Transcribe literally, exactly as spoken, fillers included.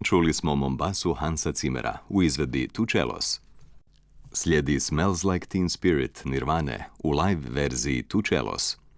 Čuli smo Mombasu Hansa Zimmera u izvedbi Tučelos. Slijedi Smells Like Teen Spirit Nirvane u live verziji Tučelos.